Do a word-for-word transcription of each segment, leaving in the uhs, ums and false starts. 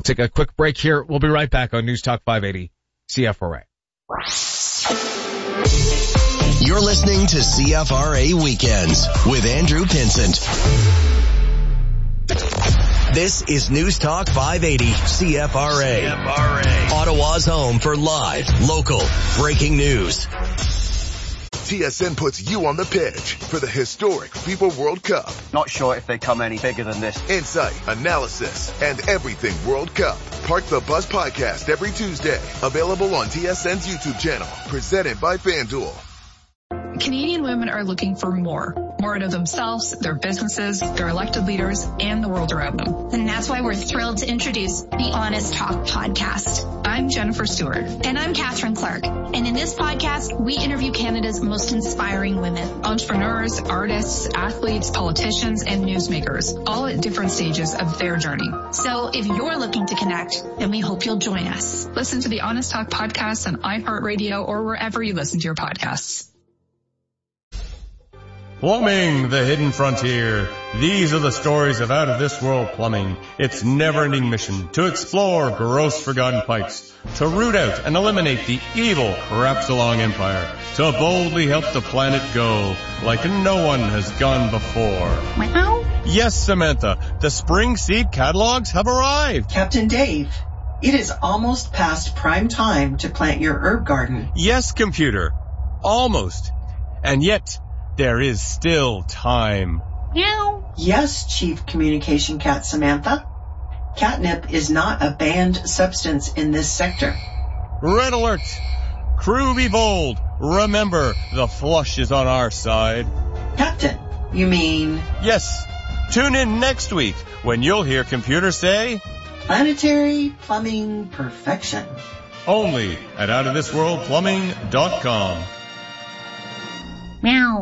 take a quick break here. We'll be right back on News Talk five eighty C F R A. You're listening to C F R A Weekends with Andrew Pinsent. This is News Talk five eighty C F R A. C F R A. Ottawa's home for live, local, breaking news. T S N puts you on the pitch for the historic FIFA World Cup. Not sure if they come any bigger than this. Insight, analysis, and everything World Cup. Park the Bus podcast every Tuesday. Available on T S N's YouTube channel. Presented by FanDuel. Canadian women are looking for more. More out of themselves, their businesses, their elected leaders, and the world around them. And that's why we're thrilled to introduce the Honest Talk podcast. I'm Jennifer Stewart. And I'm Catherine Clark. And in this podcast, we interview Canada's most inspiring women. Entrepreneurs, artists, athletes, politicians, and newsmakers, all at different stages of their journey. So if you're looking to connect, then we hope you'll join us. Listen to the Honest Talk podcast on iHeartRadio or wherever you listen to your podcasts. Plumbing, the hidden frontier. These are the stories of out-of-this-world plumbing. Its never-ending mission to explore gross forgotten pipes, to root out and eliminate the evil Crapsalong Empire, to boldly help the planet go like no one has gone before. Wow. Yes, Samantha, the spring seed catalogs have arrived. Captain Dave, it is almost past prime time to plant your herb garden. Yes, computer. Almost. And yet, there is still time. Meow. Yes, Chief Communication Cat Samantha. Catnip is not a banned substance in this sector. Red alert! Crew be bold. Remember, the flush is on our side. Captain, you mean? Yes. Tune in next week when you'll hear computer say, Planetary Plumbing Perfection. Only at out of this world plumbing dot com. Meow.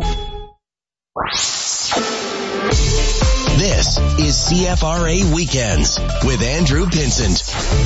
This is C F R A Weekends with Andrew Pinsent.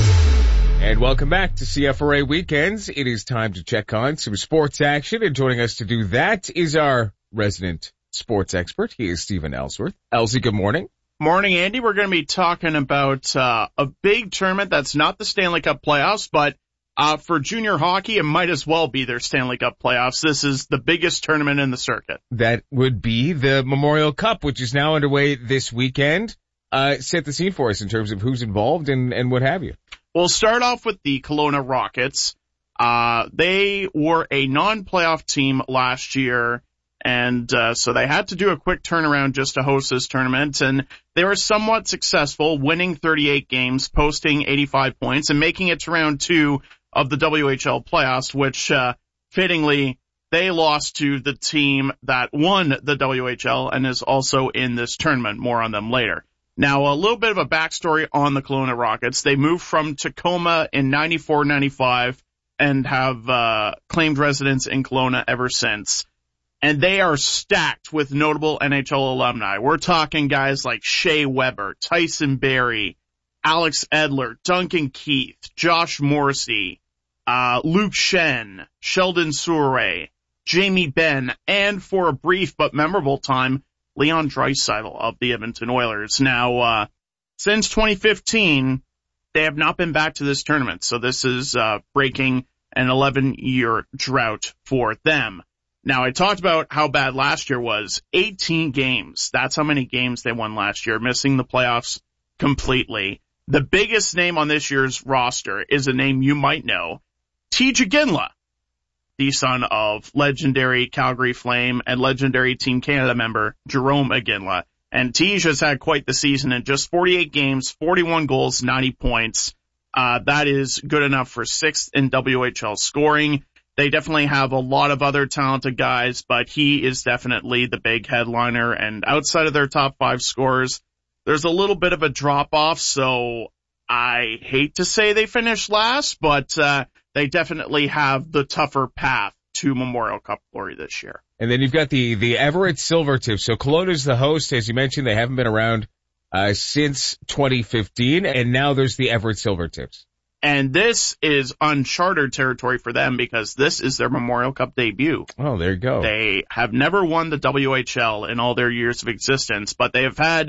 And welcome back to C F R A Weekends. It is time to check on some sports action, and joining us to do that is our resident sports expert. He is Stephen Ellsworth. Elsie, good morning. Morning, Andy. We're going to be talking about uh, a big tournament that's not the Stanley Cup playoffs, but Uh, for junior hockey, it might as well be their Stanley Cup playoffs. This is the biggest tournament in the circuit. That would be the Memorial Cup, which is now underway this weekend. Uh, set the scene for us in terms of who's involved and, and what have you. We'll start off with the Kelowna Rockets. Uh, they were a non-playoff team last year, and uh, so they had to do a quick turnaround just to host this tournament, and they were somewhat successful, winning thirty-eight games, posting eighty-five points, and making it to round two of the W H L playoffs, which, uh, fittingly, they lost to the team that won the W H L and is also in this tournament. More on them later. Now, a little bit of a backstory on the Kelowna Rockets. They moved from Tacoma in ninety-four ninety-five and have, uh, claimed residence in Kelowna ever since. And they are stacked with notable N H L alumni. We're talking guys like Shea Weber, Tyson Barrie, Alex Edler, Duncan Keith, Josh Morrissey, Uh, Luke Shen, Sheldon Souray, Jamie Benn, and for a brief but memorable time, Leon Draisaitl of the Edmonton Oilers. Now, uh, since twenty fifteen, they have not been back to this tournament, so this is, uh, breaking an eleven-year drought for them. Now, I talked about how bad last year was. eighteen games. That's how many games they won last year, missing the playoffs completely. The biggest name on this year's roster is a name you might know. T.J. Ginla, the son of legendary Calgary Flame and legendary Team Canada member Jerome Iginla. And T J has had quite the season in just forty-eight games, forty-one goals, ninety points. Uh, that is good enough for sixth in W H L scoring. They definitely have a lot of other talented guys, but he is definitely the big headliner. And outside of their top five scorers, there's a little bit of a drop-off, so I hate to say they finished last, but uh they definitely have the tougher path to Memorial Cup glory this year. And then you've got the, the Everett Silvertips. So Kelowna's the host. As you mentioned, they haven't been around, uh, since twenty fifteen. And now there's the Everett Silvertips. And this is uncharted territory for them because this is their Memorial Cup debut. Oh, there you go. They have never won the W H L in all their years of existence, but they have had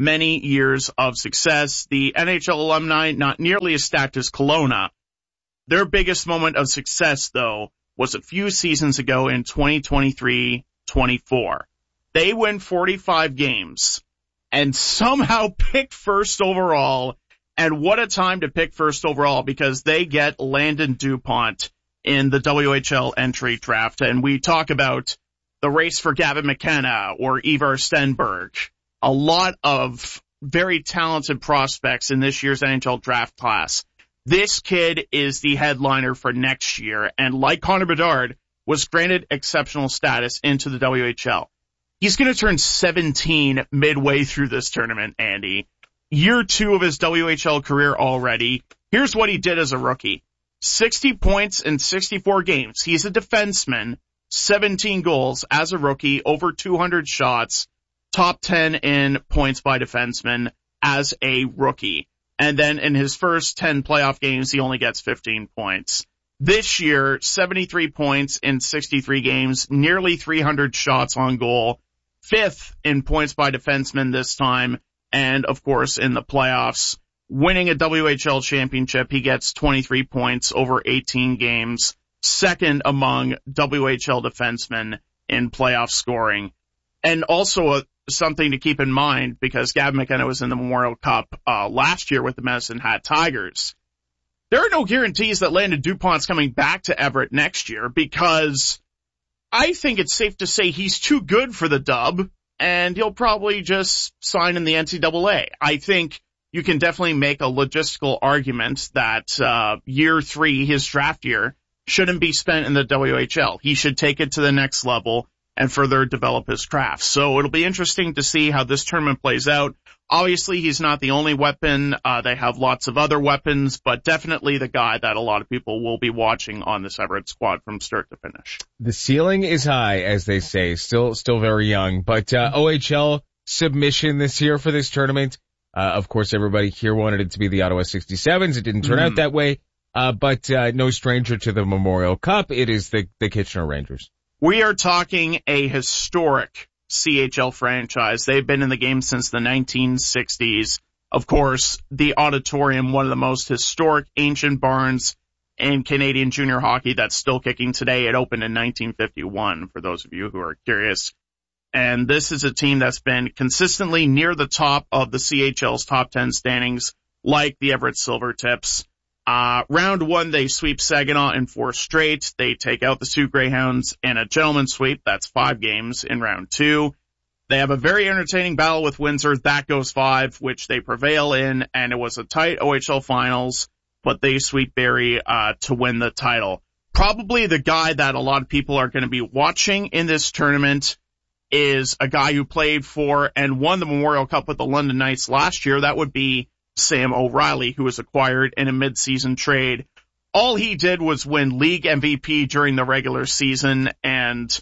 many years of success. The N H L alumni, not nearly as stacked as Kelowna. Their biggest moment of success, though, was a few seasons ago in twenty twenty-three twenty-four. They win forty-five games and somehow pick first overall. And what a time to pick first overall, because they get Landon DuPont in the W H L entry draft. And we talk about the race for Gavin McKenna or Ivar Stenberg. A lot of very talented prospects in this year's N H L draft class. This kid is the headliner for next year, and like Connor Bedard, was granted exceptional status into the W H L. He's going to turn seventeen midway through this tournament, Andy. Year two of his W H L career already. Here's what he did as a rookie. sixty points in sixty-four games. He's a defenseman, seventeen goals as a rookie, over two hundred shots, top ten in points by defenseman as a rookie. And then in his first ten playoff games, he only gets fifteen points. This year, seventy-three points in sixty-three games, nearly three hundred shots on goal, fifth in points by defenseman this time, and of course in the playoffs, winning a W H L championship. He gets twenty-three points over eighteen games, second among W H L defensemen in playoff scoring. And also a something to keep in mind, because Gavin McKenna was in the Memorial Cup uh, last year with the Medicine Hat Tigers. There are no guarantees that Landon DuPont's coming back to Everett next year, because I think it's safe to say he's too good for the Dub, and he'll probably just sign in the N C double A. I think you can definitely make a logistical argument that uh year three, his draft year, shouldn't be spent in the W H L. He should take it to the next level and further develop his craft. So it'll be interesting to see how this tournament plays out. Obviously, he's not the only weapon. Uh, they have lots of other weapons, but definitely the guy that a lot of people will be watching on this Everett squad from start to finish. The ceiling is high, as they say. Still, still very young, but, uh, O H L submission this year for this tournament. Uh, of course, everybody here wanted it to be the Ottawa sixty-sevens. It didn't turn mm. out that way. Uh, but, uh, no stranger to the Memorial Cup. It is the, the Kitchener Rangers. We are talking a historic C H L franchise. They've been in the game since the nineteen sixties. Of course, the Auditorium, one of the most historic ancient barns in Canadian junior hockey that's still kicking today. It opened in nineteen fifty-one, for those of you who are curious. And this is a team that's been consistently near the top of the C H L's top ten standings, like the Everett Silvertips. Uh, round one, they sweep Saginaw in four straight. They take out the Sioux Greyhounds in a gentleman's sweep. That's five games in round two. They have a very entertaining battle with Windsor. That goes five, which they prevail in, and it was a tight O H L finals, but they sweep Barrie, uh, to win the title. Probably the guy that a lot of people are going to be watching in this tournament is a guy who played for and won the Memorial Cup with the London Knights last year. That would be Sam O'Reilly, who was acquired in a mid-season trade. All he did was win league M V P during the regular season and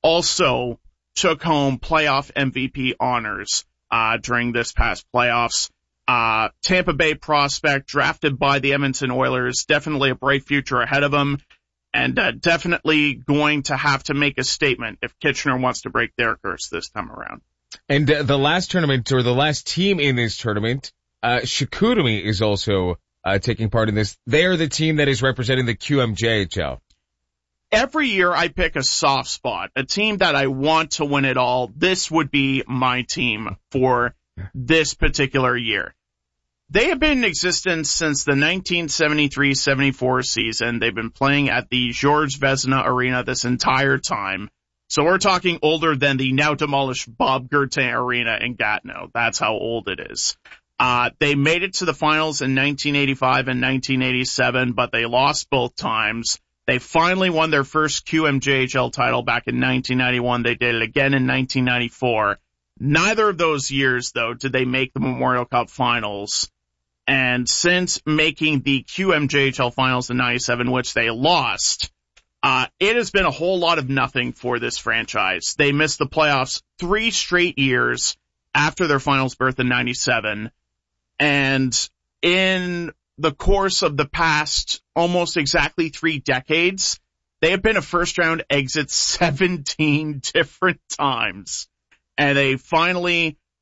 also took home playoff M V P honors uh during this past playoffs. Uh Tampa Bay prospect, drafted by the Edmonton Oilers, definitely a bright future ahead of him, and uh, definitely going to have to make a statement if Kitchener wants to break their curse this time around. And uh, the last tournament, or the last team in this tournament, Uh, Chicoutimi is also, uh, taking part in this. They are the team that is representing the Q M J H L. Every year I pick a soft spot, a team that I want to win it all. This would be my team for this particular year. They have been in existence since the nineteen seventy-three seventy-four season. They've been playing at the Georges Vezina Arena this entire time. So we're talking older than the now demolished Bob Gertin Arena in Gatineau. That's how old it is. Uh, they made it to the finals in nineteen eighty-five and nineteen eighty-seven, but they lost both times. They finally won their first Q M J H L title back in nineteen ninety-one. They did it again in nineteen ninety-four. Neither of those years, though, did they make the Memorial Cup finals. And since making the Q M J H L finals in ninety-seven, which they lost, uh, it has been a whole lot of nothing for this franchise. They missed the playoffs three straight years after their finals berth in ninety-seven. And in the course of the past almost exactly three decades, they have been a first round exit seventeen different times. And they finally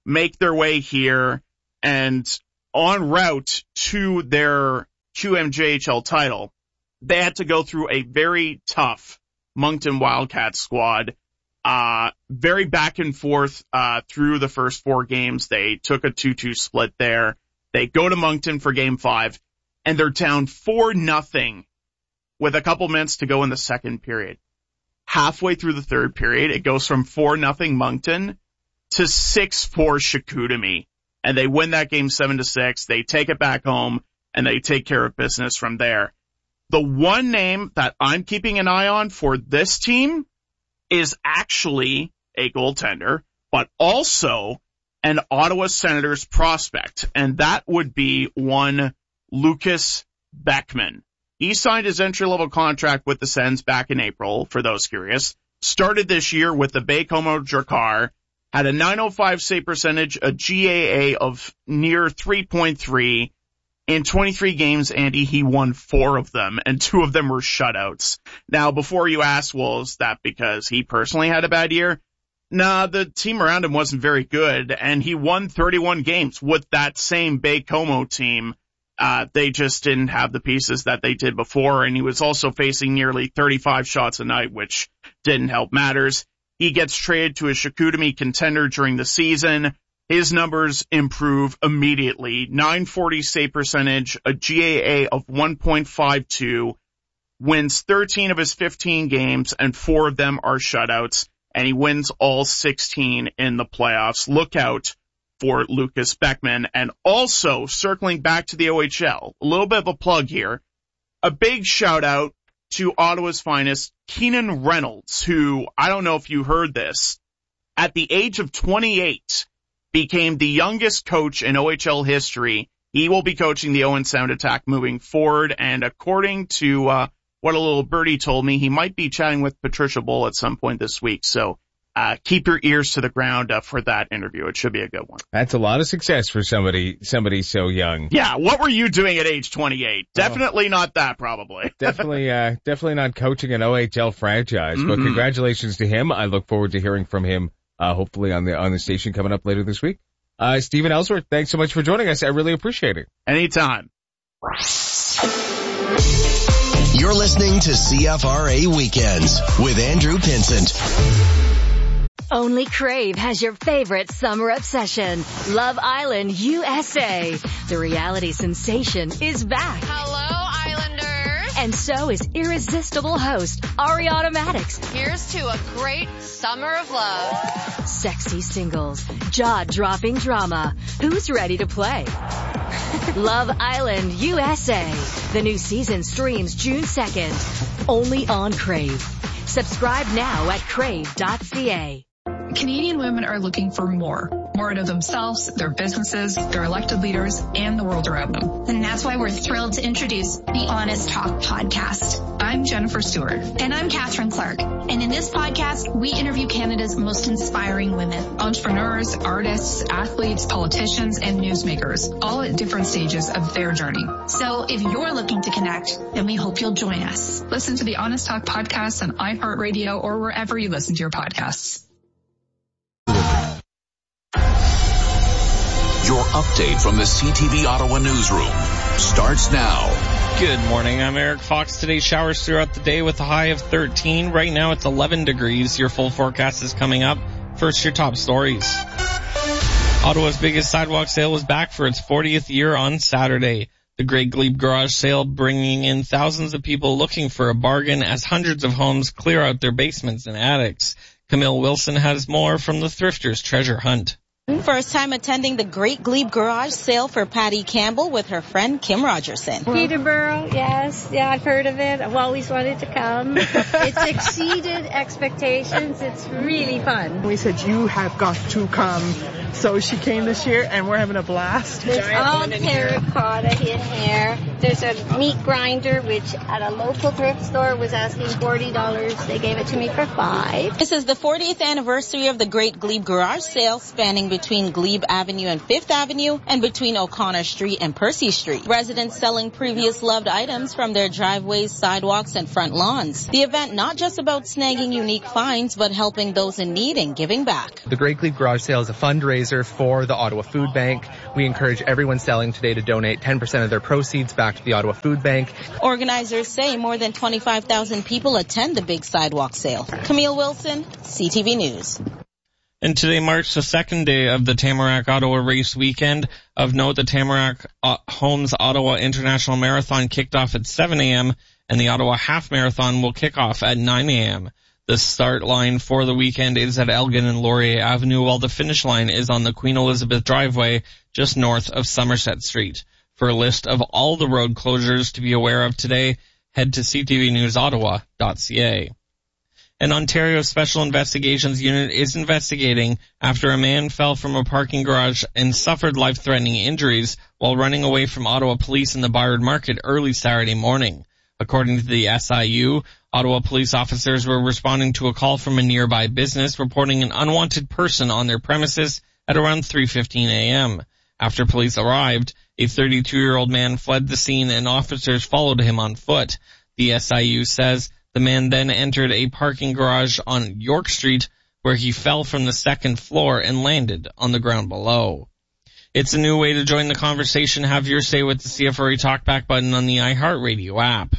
make their way here, and en route to their Q M J H L title, they had to go through a very tough Moncton Wildcats squad. Uh, very back and forth, uh, through the first four games. They took a two two split there. They go to Moncton for game five, and they're down four nothing with a couple minutes to go in the second period. Halfway through the third period, it goes from four nothing Moncton to six four Chicoutimi. And they win that game seven to six. They take it back home, and they take care of business from there. The one name that I'm keeping an eye on for this team is actually a goaltender, but also an Ottawa Senators prospect, and that would be one Lucas Beckman. He signed his entry-level contract with the Sens back in April, for those curious. Started this year with the Baie-Comeau Drakkar, had a nine oh five save percentage, a G A A of near three point three. In twenty-three games, Andy, he won four of them, and two of them were shutouts. Now, before you ask, well, is that because he personally had a bad year? Nah, the team around him wasn't very good, and he won thirty-one games with that same Baie-Comeau team. Uh, they just didn't have the pieces that they did before, and he was also facing nearly thirty-five shots a night, which didn't help matters. He gets traded to a Chicoutimi contender during the season. His numbers improve immediately. nine forty save percentage, a G A A of one point five two, wins thirteen of his fifteen games, and four of them are shutouts, and he wins all sixteen in the playoffs. Look out for Lucas Beckman. And also, circling back to the O H L, a little bit of a plug here, a big shout out to Ottawa's finest, Keenan Reynolds, who, I don't know if you heard this, at the age of twenty-eight, became the youngest coach in O H L history. He will be coaching the Owen Sound Attack moving forward, and according to uh what a little birdie told me, he might be chatting with Patricia Bull at some point this week. So uh keep your ears to the ground uh, for that interview. It should be a good one. That's a lot of success for somebody somebody so young. Yeah, what were you doing at age twenty-eight? Definitely oh. not that, probably. definitely uh definitely not coaching an O H L franchise, mm-hmm. but congratulations to him. I look forward to hearing from him Uh, hopefully on the, on the station coming up later this week. Uh, Stephen Ellsworth, thanks so much for joining us. I really appreciate it. Anytime. You're listening to C F R A Weekends with Andrew Pinsent. Only Crave has your favorite summer obsession, Love Island U S A. The reality sensation is back. Hello, Islanders. And so is irresistible host Ariana Maddox. Here's to a great summer of love. Sexy singles, jaw-dropping drama. Who's ready to play? Love Island U S A. The new season streams June second. Only on Crave. Subscribe now at crave dot c a. Canadian women are looking for more. More out of themselves, their businesses, their elected leaders, and the world around them. And that's why we're thrilled to introduce the Honest Talk podcast. I'm Jennifer Stewart. And I'm Catherine Clark. And in this podcast, we interview Canada's most inspiring women. Entrepreneurs, artists, athletes, politicians, and newsmakers, all at different stages of their journey. So if you're looking to connect, then we hope you'll join us. Listen to the Honest Talk podcast on iHeartRadio or wherever you listen to your podcasts. Your update from the C T V Ottawa newsroom starts now. Good morning. I'm Eric Fox. Today's showers throughout the day with a high of thirteen. Right now it's eleven degrees. Your full forecast is coming up. First, your top stories. Ottawa's biggest sidewalk sale was back for its fortieth year on Saturday. The Great Glebe Garage Sale bringing in thousands of people looking for a bargain as hundreds of homes clear out their basements and attics. Camille Wilson has more from the Thrifters Treasure Hunt. First time attending the Great Glebe Garage Sale for Patty Campbell with her friend Kim Rogerson. Peterborough, yes. Yeah, I've heard of it. I've always wanted to come. It's exceeded expectations. It's really fun. We said, you have got to come. So she came this year, and we're having a blast. There's all terracotta in here. There's a meat grinder, which at a local thrift store was asking forty dollars. They gave it to me for five. This is the fortieth anniversary of the Great Glebe Garage Sale, spanning between Glebe Avenue and Fifth Avenue and between O'Connor Street and Percy Street. Residents selling previous loved items from their driveways, sidewalks, and front lawns. The event not just about snagging unique finds, but helping those in need and giving back. The Great Glebe Garage Sale is a fundraiser fundraiser for the Ottawa Food Bank. We encourage everyone selling today to donate ten percent of their proceeds back to the Ottawa Food Bank. Organizers say more than twenty-five thousand people attend the big sidewalk sale. Camille Wilson, C T V News. And today marks the second day of the Tamarack Ottawa race weekend. Of note, the Tamarack Homes Ottawa International Marathon kicked off at seven a.m. and the Ottawa Half Marathon will kick off at nine a.m. The start line for the weekend is at Elgin and Laurier Avenue, while the finish line is on the Queen Elizabeth Driveway just north of Somerset Street. For a list of all the road closures to be aware of today, head to c t v news ottawa dot c a. An Ontario Special Investigations Unit is investigating after a man fell from a parking garage and suffered life-threatening injuries while running away from Ottawa police in the Byard Market early Saturday morning. According to the S I U, Ottawa police officers were responding to a call from a nearby business reporting an unwanted person on their premises at around three fifteen a.m. After police arrived, a thirty-two-year-old man fled the scene and officers followed him on foot. The S I U says the man then entered a parking garage on York Street where he fell from the second floor and landed on the ground below. It's a new way to join the conversation. Have your say with the C F R A Talkback button on the iHeartRadio app.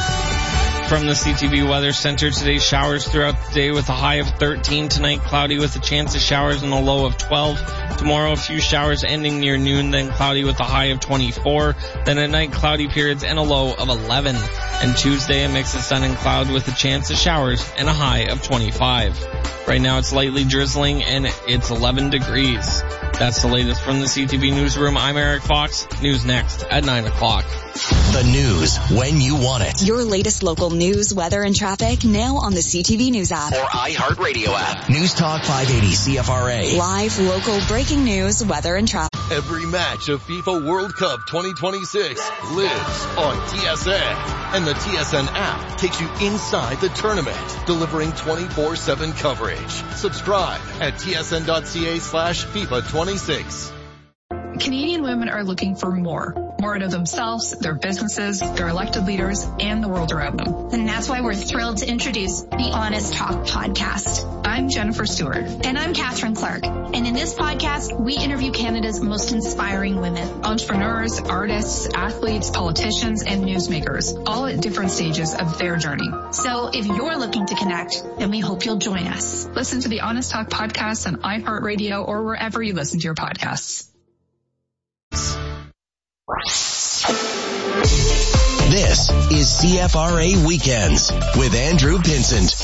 From the C T V Weather Center, today showers throughout the day with a high of thirteen. Tonight cloudy with a chance of showers and a low of twelve. Tomorrow a few showers ending near noon, then cloudy with a high of twenty-four. Then at night cloudy periods and a low of eleven. And Tuesday a mix of sun and cloud with a chance of showers and a high of twenty-five. Right now it's lightly drizzling and it's eleven degrees. That's the latest from the C T V Newsroom. I'm Eric Fox. News next at nine o'clock. The news when you want it. Your latest local news, weather, and traffic now on the C T V News app. Or iHeartRadio app. News Talk five eighty C F R A. Live, local, breaking news, weather, and traffic. Every match of FIFA World Cup twenty twenty-six lives on T S N. And the T S N app takes you inside the tournament, delivering twenty-four seven coverage. Subscribe at tsn.ca slash FIFA 26. Canadian women are looking for more. More out of themselves, their businesses, their elected leaders, and the world around them. And that's why we're thrilled to introduce the Honest Talk podcast. I'm Jennifer Stewart. And I'm Catherine Clark. And in this podcast, we interview Canada's most inspiring women. Entrepreneurs, artists, athletes, politicians, and newsmakers, all at different stages of their journey. So if you're looking to connect, then we hope you'll join us. Listen to the Honest Talk podcast on iHeartRadio or wherever you listen to your podcasts. This is C F R A Weekends with Andrew Pinsent.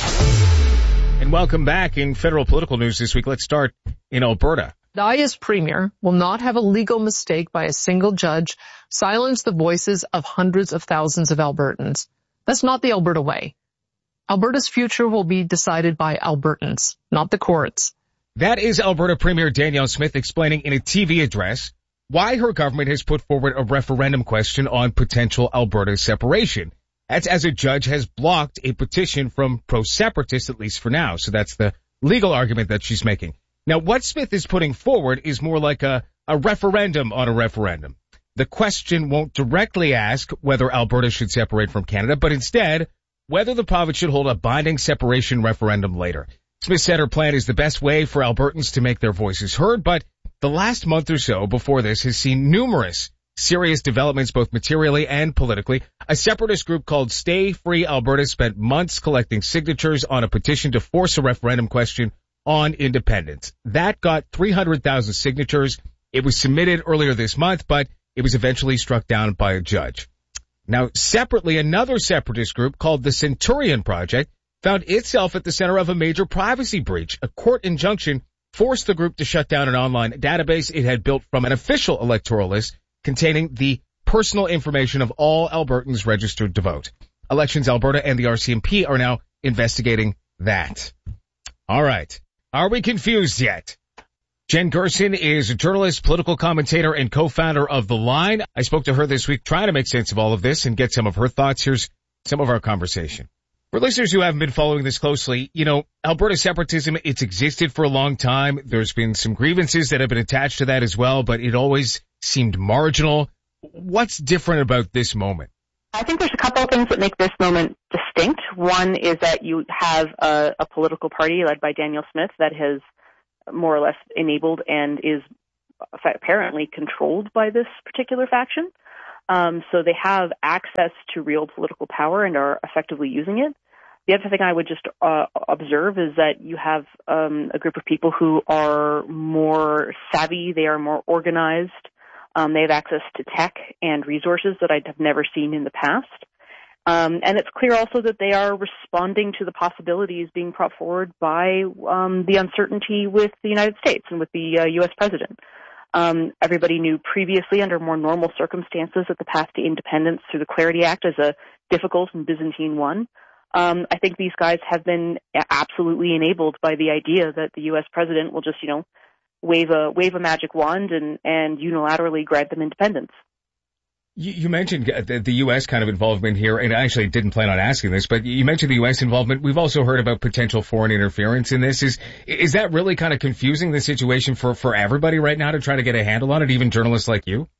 And welcome back. In federal political news this week, let's start in Alberta. I, as Premier, will not have a legal mistake by a single judge silence the voices of hundreds of thousands of Albertans. That's not the Alberta way. Alberta's future will be decided by Albertans, not the courts. That is Alberta Premier Danielle Smith explaining in a T V address why her government has put forward a referendum question on potential Alberta separation. That's as a judge has blocked a petition from pro-separatists, at least for now. So that's the legal argument that she's making. Now, what Smith is putting forward is more like a, a referendum on a referendum. The question won't directly ask whether Alberta should separate from Canada, but instead, whether the province should hold a binding separation referendum later. Smith said her plan is the best way for Albertans to make their voices heard, but the last month or so before this has seen numerous serious developments, both materially and politically. A separatist group called Stay Free Alberta spent months collecting signatures on a petition to force a referendum question on independence. That got three hundred thousand signatures. It was submitted earlier this month, but it was eventually struck down by a judge. Now, separately, another separatist group called the Centurion Project found itself at the center of a major privacy breach. A court injunction forced the group to shut down an online database it had built from an official electoral list containing the personal information of all Albertans registered to vote. Elections Alberta and the R C M P are now investigating that. All right. Are we confused yet? Jen Gerson is a journalist, political commentator, and co-founder of The Line. I spoke to her this week trying to make sense of all of this and get some of her thoughts. Here's some of our conversation. For listeners who haven't been following this closely, you know, Alberta separatism, it's existed for a long time. There's been some grievances that have been attached to that as well, but it always seemed marginal. What's different about this moment? I think there's a couple of things that make this moment distinct. One is that you have a, a political party led by Danielle Smith that has more or less enabled and is apparently controlled by this particular faction. Um, so they have access to real political power and are effectively using it. The other thing I would just uh, observe is that you have um, a group of people who are more savvy, they are more organized, um, they have access to tech and resources that I have never seen in the past. Um, and it's clear also that they are responding to the possibilities being brought forward by um, the uncertainty with the United States and with the uh, U S president. Um, everybody knew previously under more normal circumstances that the path to independence through the Clarity Act is a difficult and Byzantine one. Um, I think these guys have been absolutely enabled by the idea that the U S president will just, you know, wave a wave a magic wand and, and unilaterally grant them independence. You, you mentioned the, the U S kind of involvement here, and I actually didn't plan on asking this, but you mentioned the U S involvement. We've also heard about potential foreign interference in this. Is is that really kind of confusing the situation for, for everybody right now to try to get a handle on it, even journalists like you?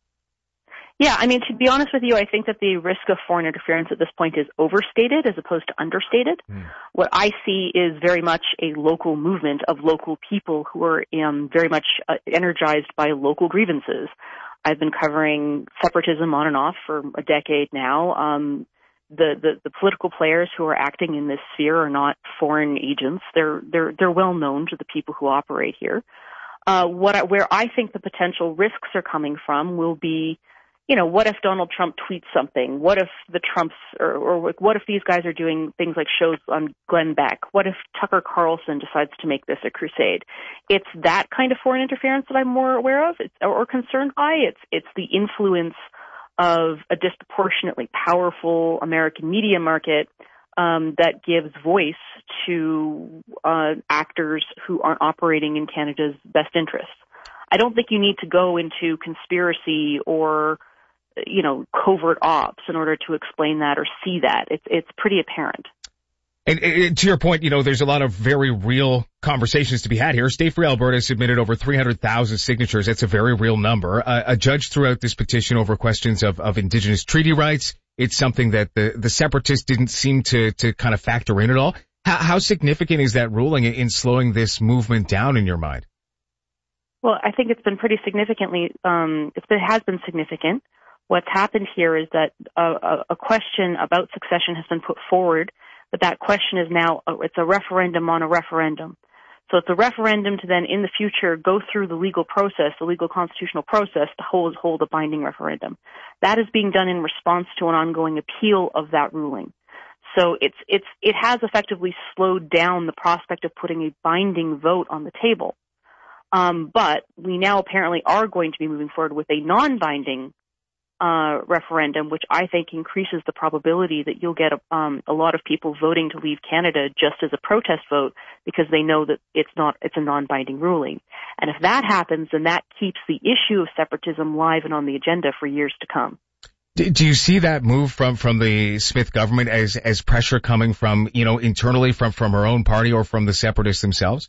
Yeah, I mean, to be honest with you, I think that the risk of foreign interference at this point is overstated as opposed to understated. Mm. What I see is very much a local movement of local people who are um, very much uh, energized by local grievances. I've been covering separatism on and off for a decade now. Um, the, the, the political players who are acting in this sphere are not foreign agents. They're, they're, they're well known to the people who operate here. Uh, what I, where I think the potential risks are coming from will be, you know, what if Donald Trump tweets something? What if the Trumps, or, or what if these guys are doing things like shows on Glenn Beck? What if Tucker Carlson decides to make this a crusade? It's that kind of foreign interference that I'm more aware of, it's, or concerned by. It's it's the influence of a disproportionately powerful American media market um, that gives voice to uh, actors who aren't operating in Canada's best interests. I don't think you need to go into conspiracy or, you know, covert ops in order to explain that or see that. It's it's pretty apparent. And, and to your point, you know, there's a lot of very real conversations to be had here. Stay Free Alberta submitted over three hundred thousand signatures. That's a very real number. Uh, a judge threw out this petition over questions of, of Indigenous treaty rights. It's something that the, the separatists didn't seem to, to kind of factor in at all. How, how significant is that ruling in slowing this movement down in your mind? Well, I think it's been pretty significantly, um, it's been, it has been significant. What's happened here is that a, a question about succession has been put forward, but that question is now, it's a referendum on a referendum. So it's a referendum to then in the future go through the legal process, the legal constitutional process to hold, hold a binding referendum. That is being done in response to an ongoing appeal of that ruling. So it's, it's, it has effectively slowed down the prospect of putting a binding vote on the table. Um, but we now apparently are going to be moving forward with a non-binding uh, referendum, which I think increases the probability that you'll get a, um, a lot of people voting to leave Canada just as a protest vote because they know that it's not, it's a non-binding ruling. And if that happens, then that keeps the issue of separatism live and on the agenda for years to come. Do you see that move from, from the Smith government as, as pressure coming from, you know, internally from, from her own party or from the separatists themselves?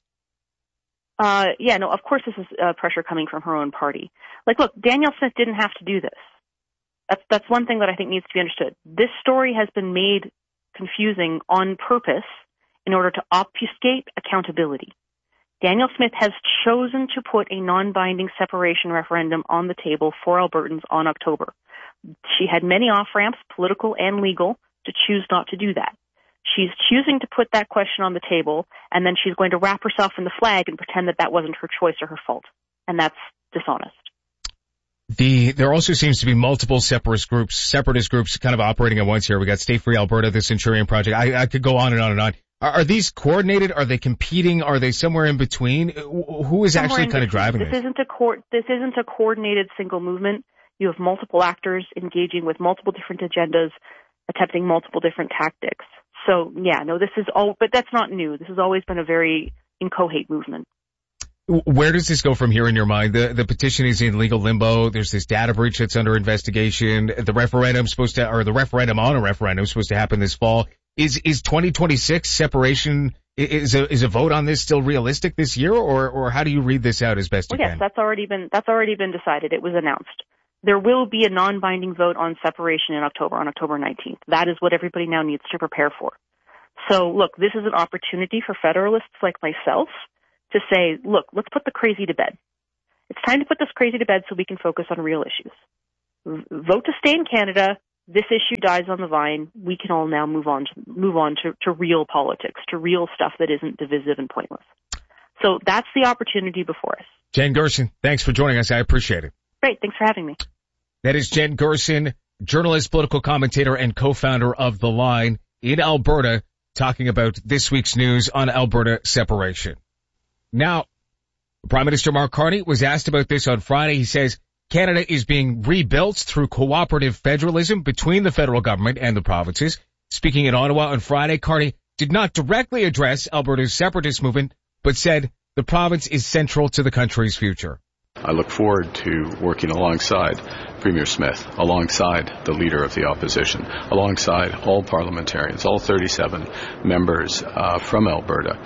Uh, yeah, no, of course this is uh, pressure coming from her own party. Like, look, Danielle Smith didn't have to do this. That's, that's one thing that I think needs to be understood. This story has been made confusing on purpose in order to obfuscate accountability. Danielle Smith has chosen to put a non-binding separation referendum on the table for Albertans on October. She had many off-ramps, political and legal, to choose not to do that. She's choosing to put that question on the table, and then she's going to wrap herself in the flag and pretend that that wasn't her choice or her fault. And that's dishonest. The, there also seems to be multiple separatist groups, separatist groups kind of operating at once here. We got Stay Free Alberta, the Centurion Project. I, I could go on and on and on. Are, are these coordinated? Are they competing? Are they somewhere in between? Who is somewhere actually kind of driving this? This isn't a co- this isn't a coordinated single movement. You have multiple actors engaging with multiple different agendas, attempting multiple different tactics. So, yeah, no, this is all, but that's not new. This has always been a very incoherent movement. Where does this go from here in your mind? The, the petition is in legal limbo. There's this data breach that's under investigation. The referendum supposed to, or the referendum on a referendum is supposed to happen this fall. Is, is twenty twenty-six separation, is a, is a vote on this still realistic this year, or, or how do you read this out as best well, you yes, can? Yes, that's already been, that's already been decided. It was announced. There will be a non-binding vote on separation in October, on October nineteenth. That is what everybody now needs to prepare for. So, look, this is an opportunity for federalists like myself to say, look, let's put the crazy to bed. It's time to put this crazy to bed so we can focus on real issues. V- vote to stay in Canada. This issue dies on the vine. We can all now move on to move on to, to real politics, to real stuff that isn't divisive and pointless. So that's the opportunity before us. Jen Gerson, thanks for joining us. I appreciate it. Great. Thanks for having me. That is Jen Gerson, journalist, political commentator, and co-founder of The Line in Alberta, talking about this week's news on Alberta separation. Now, Prime Minister Mark Carney was asked about this on Friday. He says Canada is being rebuilt through cooperative federalism between the federal government and the provinces. Speaking in Ottawa on Friday, Carney did not directly address Alberta's separatist movement, but said the province is central to the country's future. I look forward to working alongside Premier Smith, alongside the Leader of the Opposition, alongside all parliamentarians, all thirty-seven members uh, from Alberta,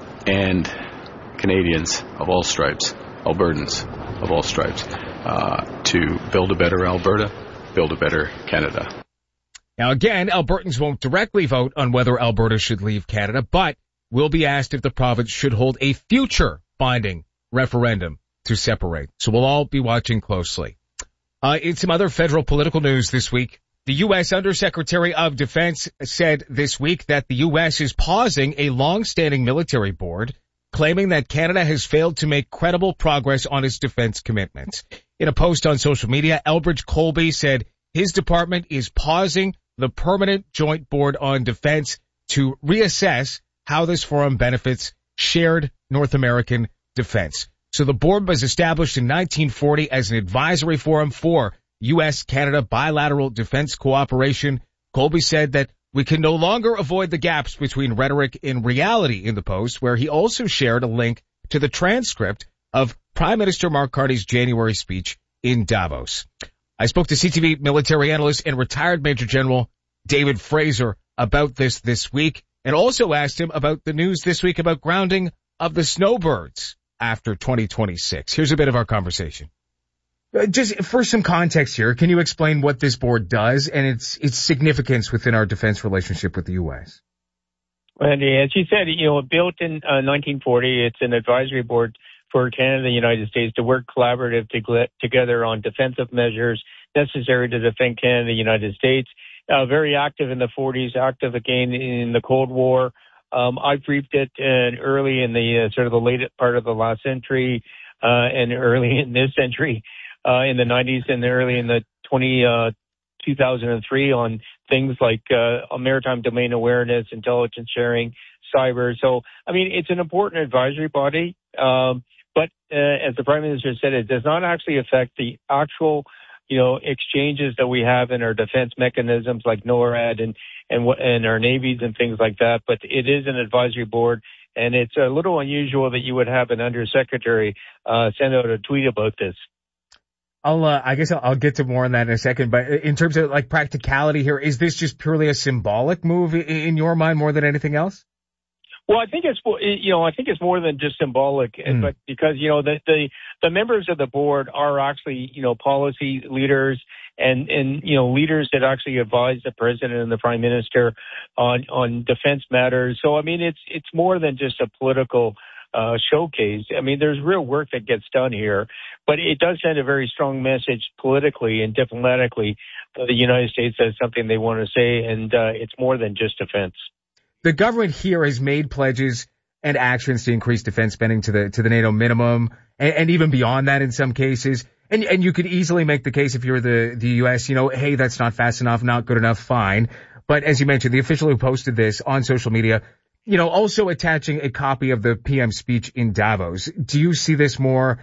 and Canadians of all stripes, Albertans of all stripes, uh, to build a better Alberta, build a better Canada. Now again, Albertans won't directly vote on whether Alberta should leave Canada, but will be asked if the province should hold a future binding referendum to separate. So we'll all be watching closely. Uh, in some other federal political news this week, the U S Undersecretary of Defense said this week that the U S is pausing a long-standing military board, claiming that Canada has failed to make credible progress on its defense commitments. In a post on social media, Elbridge Colby said his department is pausing the Permanent Joint Board on Defense to reassess how this forum benefits shared North American defense. So the board was established in nineteen forty as an advisory forum for U S Canada bilateral defense cooperation. Colby said that we can no longer avoid the gaps between rhetoric and reality in the post, where he also shared a link to the transcript of Prime Minister Mark Carney's January speech in Davos. I spoke to C T V military analyst and retired Major General David Fraser about this this week, and also asked him about the news this week about grounding of the snowbirds after twenty twenty-six. Here's a bit of our conversation. Uh, just for some context here, can you explain what this board does and its its significance within our defense relationship with the U S? Well, as you said, you know, built in uh, nineteen forty, it's an advisory board for Canada and the United States to work collaborative to, together on defensive measures necessary to defend Canada and the United States. Uh, very active in the forties, active again in the Cold War. Um, I briefed it uh, early in the uh, sort of the late part of the last century uh, and early in this century, uh, in the nineties and early in the twenty, uh, two thousand three on things like uh, maritime domain awareness, intelligence sharing, cyber. So, I mean, it's an important advisory body, um, but uh, as the Prime Minister said, it does not actually affect the actual you know, exchanges that we have in our defense mechanisms like NORAD and, and, and our navies and things like that. But it is an advisory board, and it's a little unusual that you would have an undersecretary, uh, send out a tweet about this. I'll, uh, I guess I'll, I'll get to more on that in a second, but in terms of like practicality here, is this just purely a symbolic move in your mind more than anything else? Well, I think it's, you know, I think it's more than just symbolic, mm. but because, you know, the, the, the members of the board are actually, you know, policy leaders and, and, you know, leaders that actually advise the president and the prime minister on, on defense matters. So, I mean, it's, it's more than just a political, uh, showcase. I mean, there's real work that gets done here, but it does send a very strong message politically and diplomatically that the United States has something they want to say, and, uh, it's more than just defense. The government here has made pledges and actions to increase defense spending to the to the NATO minimum, and, and even beyond that in some cases. And and you could easily make the case if you're the the U S, you know, hey, that's not fast enough, not good enough, fine. But as you mentioned, the official who posted this on social media, you know, also attaching a copy of the P M's speech in Davos. Do you see this more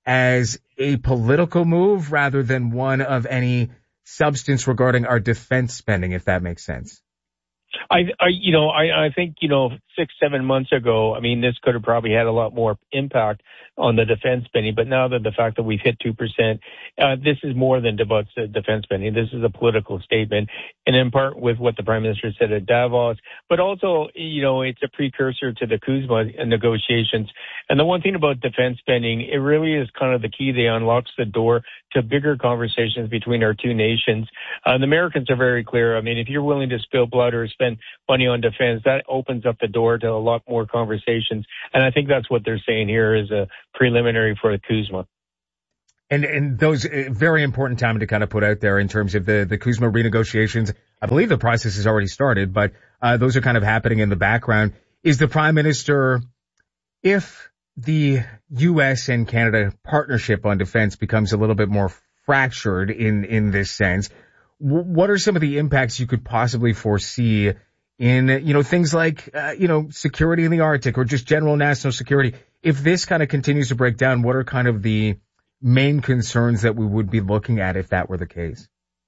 as a political move rather than one of any substance regarding our defense spending, if that makes sense? I, I, you know, I, I think, you know, six, seven months ago, I mean, this could have probably had a lot more impact on the defense spending. But now that the fact that we've hit two percent, uh, this is more than about the defense spending. This is a political statement, and in part with what the Prime Minister said at Davos, but also, you know, it's a precursor to the Kuzma negotiations. And the one thing about defense spending, it really is kind of the key that unlocks the door to bigger conversations between our two nations. Uh, the Americans are very clear. I mean, if you're willing to spill blood or spend money on defense, that opens up the door sport, a lot more conversations. And I think that's what they're saying here is a preliminary for the Kuzma. And, and those, uh, very important time to kind of put out there in terms of the, the Kuzma renegotiations. I believe the process has already started, but, uh, those are kind of happening in the background. Is the Prime Minister, if the U S and Canada partnership on defense becomes a little bit more fractured in, in this sense, w- what are some of the impacts you could possibly foresee in, you know, things like, uh, you know, security in the Arctic or just general national security? If this kind of continues to break down, what are kind of the main concerns that we would be looking at if that were the case?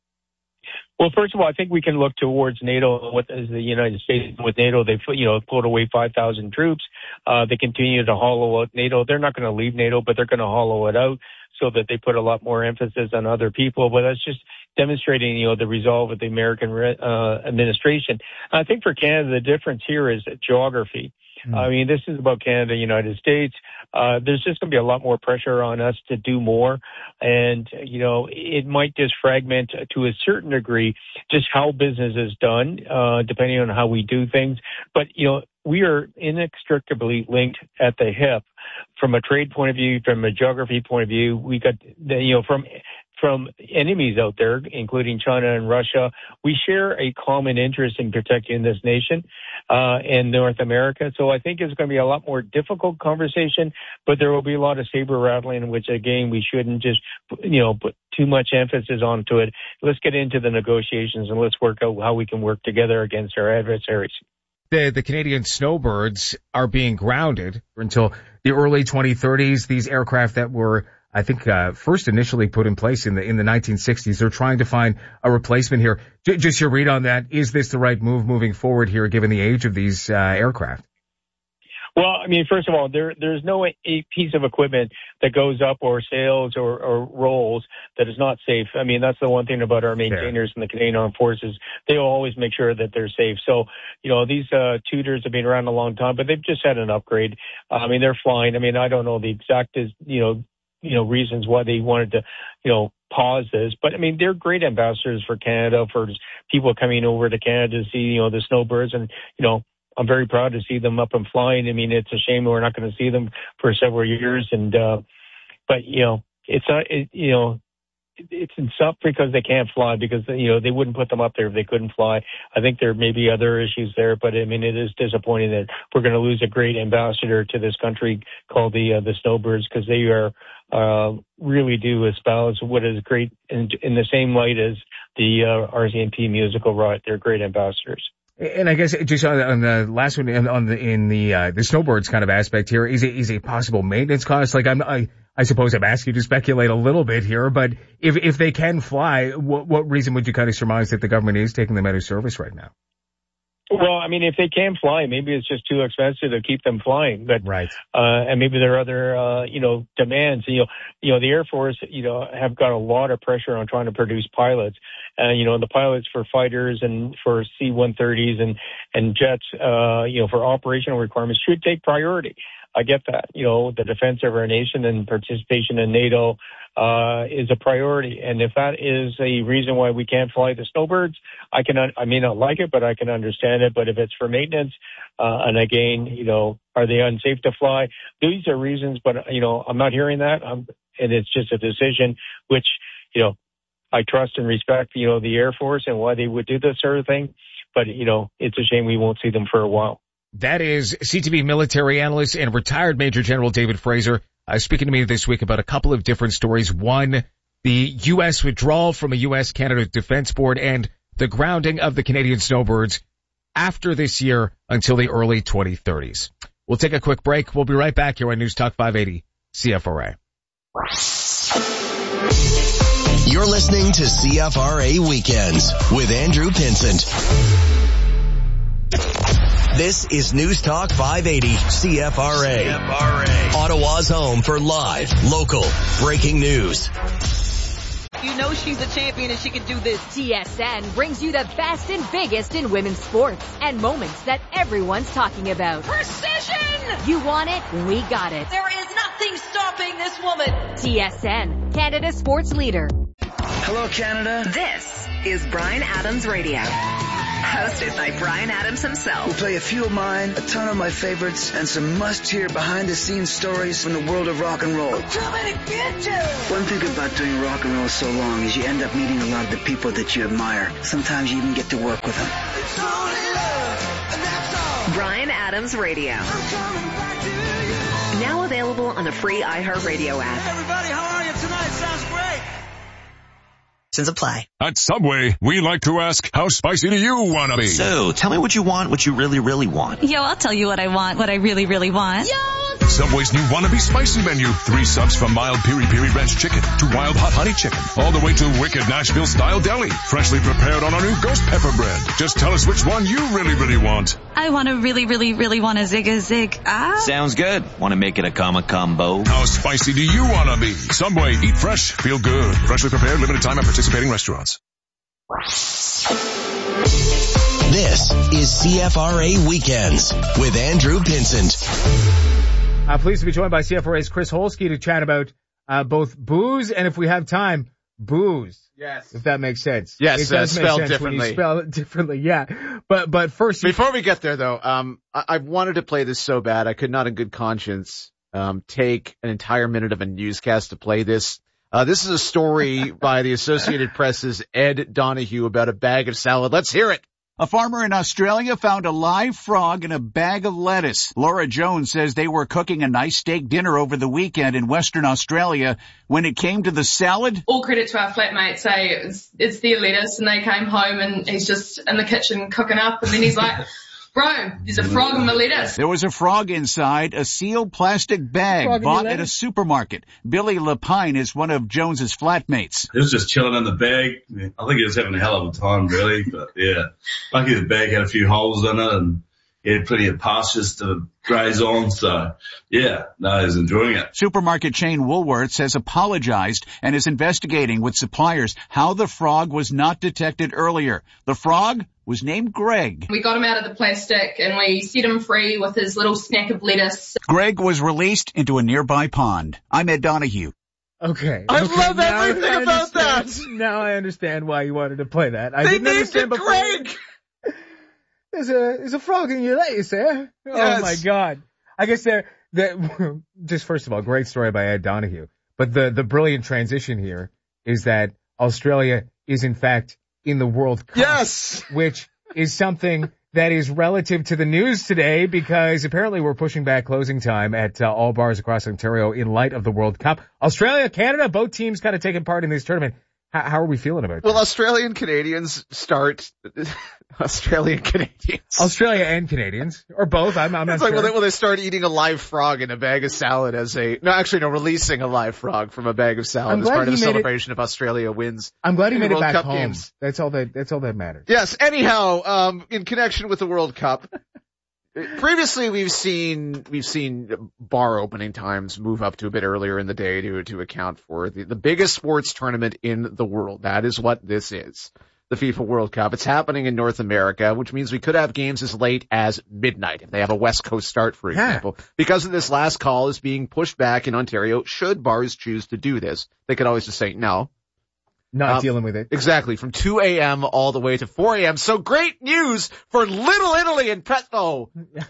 Well, first of all, I think we can look towards NATO. What is the United States with NATO? They, you know, pulled away five thousand troops. Uh, they continue to hollow out NATO. They're not going to leave NATO, but they're going to hollow it out so that they put a lot more emphasis on other people. But that's just demonstrating, you know, the resolve of the American uh, administration. I think for Canada, the difference here is geography. Mm. I mean, this is about Canada, United States. Uh, there's just going to be a lot more pressure on us to do more. And, you know, it might just fragment to a certain degree just how business is done, uh, depending on how we do things. But, you know, we are inextricably linked at the hip from a trade point of view, from a geography point of view. We got, the, you know, from from enemies out there, including China and Russia. We share a common interest in protecting this nation uh, and North America. So I think it's going to be a lot more difficult conversation, but there will be a lot of saber rattling, which, again, we shouldn't just, you know, put too much emphasis onto it. Let's get into the negotiations and let's work out how we can work together against our adversaries. The, the Canadian snowbirds are being grounded until the early twenty thirties. These aircraft that were, I think, uh, first initially put in place in the, in the nineteen sixties. They're trying to find a replacement here. J- just your read on that. Is this the right move moving forward here, given the age of these, uh, aircraft? Well, I mean, first of all, there there's no a piece of equipment that goes up or sails or, or rolls that is not safe. I mean, that's the one thing about our maintainers in the Canadian Armed Forces. They will always make sure that they're safe. So, you know, these uh, Tudors have been around a long time, but they've just had an upgrade. Uh, I mean, they're flying. I mean, I don't know the exact, you know, you know, reasons why they wanted to, you know, pause this. But, I mean, they're great ambassadors for Canada, for people coming over to Canada to see, you know, the snowbirds. And, you know, I'm very proud to see them up and flying. I mean, it's a shame we're not going to see them for several years. And, uh, but, you know, it's not, it, you know, it's not because they can't fly, because, you know, they wouldn't put them up there if they couldn't fly. I think there may be other issues there, but I mean, it is disappointing that we're going to lose a great ambassador to this country called the, uh, the Snowbirds, because they are, uh, really do espouse what is great in, in the same light as the, uh, R C M P musical Riot. They're great ambassadors. And I guess just on, on the last one, on the in the uh, the snowbirds kind of aspect here, is it is a possible maintenance cost? Like I'm, I I suppose I'm asking you to speculate a little bit here, but if if they can fly, what what reason would you kind of surmise that the government is taking them out of service right now? Well, I mean, if they can fly, maybe it's just too expensive to keep them flying. But right, uh, and maybe there are other, uh, you know, demands. You know, you know, the Air Force, you know, have got a lot of pressure on trying to produce pilots. And uh, you know, the pilots for fighters and for C one thirties and and jets, uh, you know, for operational requirements should take priority. I get that. You know, the defense of our nation and participation in NATO uh is a priority. And if that is a reason why we can't fly the snowbirds, I can, I may not like it, but I can understand it. But if it's for maintenance, uh and again, you know, are they unsafe to fly? These are reasons, but, you know, I'm not hearing that. I'm, and it's just a decision which, you know, I trust and respect, you know, the Air Force and why they would do this sort of thing. But, you know, it's a shame we won't see them for a while. That is C T V military analyst and retired Major General David Fraser, uh, speaking to me this week about a couple of different stories. One, the U S withdrawal from a U S Canada Defense Board, and the grounding of the Canadian snowbirds after this year until the early twenty thirties. We'll take a quick break. We'll be right back here on News Talk five eighty C F R A. You're listening to C F R A Weekends with Andrew Pinsent. This is News Talk five eighty C F R A. C F R A. Ottawa's home for live, local, breaking news. You know she's a champion and she can do this. T S N brings you the best and biggest in women's sports and moments that everyone's talking about. Precision! You want it? We got it. There is nothing stopping this woman. T S N, Canada's sports leader. Hello, Canada. This is Bryan Adams Radio. Hosted by Brian Adams himself. We'll play a few of mine, a ton of my favorites, and some must-hear behind-the-scenes stories from the world of rock and roll. One thing about doing rock and roll so long is you end up meeting a lot of the people that you admire. Sometimes you even get to work with them. Brian Adams Radio. Now available on the free iHeartRadio app. Everybody, how are you tonight? Sounds great. Since apply. At Subway, we like to ask, how spicy do you want to be? So, tell me what you want, what you really, really want. Yo, I'll tell you what I want, what I really, really want. Yo! Subway's new Wannabe Spicy menu. Three subs from mild piri-piri ranch chicken to wild hot honey chicken. All the way to wicked Nashville-style deli. Freshly prepared on our new ghost pepper bread. Just tell us which one you really, really want. I want to really, really, really want a zig a zig. Ah. Sounds good. Want to make it a comma combo? How spicy do you want to be? Subway, eat fresh, feel good. Freshly prepared, limited time at participating restaurants. This is C F R A Weekends with Andrew Pinsent. Uh, pleased to be joined by C F R A's Chris Holsky to chat about uh, both booze and, if we have time, booze. Yes. If that makes sense. Yes, it does uh, make spelled sense differently. when you spell it differently, yeah. But but first, you... before we get there though, um, I, I wanted to play this so bad I could not, in good conscience, um, take an entire minute of a newscast to play this. Uh, this is a story by the Associated Press's Ed Donahue about a bag of salad. Let's hear it. A farmer in Australia found a live frog in a bag of lettuce. Laura Jones says they were cooking a nice steak dinner over the weekend in Western Australia. When it came to the salad... All credit to our flatmates, say it's, it's their lettuce, and they came home and he's just in the kitchen cooking up, and then he's like... Bro, there's a frog in my lettuce. There was a frog inside a sealed plastic bag frog bought at a supermarket. Billy Lapine is one of Jones's flatmates. He was just chilling in the bag. I think he was having a hell of a time, really. But yeah, lucky the bag had a few holes in it and he had plenty of pastures to graze on. So yeah, no, he was enjoying it. Supermarket chain Woolworths has apologized and is investigating with suppliers how the frog was not detected earlier. The frog was named Greg. We got him out of the plastic and we set him free with his little snack of lettuce. Greg was released into a nearby pond. I'm Ed Donahue. Okay. I okay, love everything I about that. Now I understand why you wanted to play that. I they didn't named understand it Greg. There's a there's a frog in your lettuce there. Yes. Oh my God. I guess there that just first of all, great story by Ed Donahue. But the the brilliant transition here is that Australia is in fact in the World Cup. Yes. Which is something that is relative to the news today because apparently we're pushing back closing time at uh, all bars across Ontario in light of the World Cup. Australia, Canada, both teams kind of taking part in this tournament. How, how are we feeling about it? Well, Australian Canadians start Australian Canadians. Australia and Canadians, or both. I'm, I'm not it's sure. like, well they, well, they start eating a live frog in a bag of salad as a, no, actually, no, releasing a live frog from a bag of salad as part of the celebration it, of Australia wins. I'm glad he made it back Cup home. Games. That's all that, that's all that matters. Yes. Anyhow, um, in connection with the World Cup, previously we've seen, we've seen bar opening times move up to a bit earlier in the day to, to account for the, the biggest sports tournament in the world. That is what this is. The FIFA World Cup. It's happening in North America, which means we could have games as late as midnight if they have a West Coast start, for example. Yeah. Because of this last call is being pushed back in Ontario, should bars choose to do this, they could always just say no. Not um, dealing with it. Exactly. From two a.m. all the way to four a.m. So great news for Little Italy and Pret. Oh,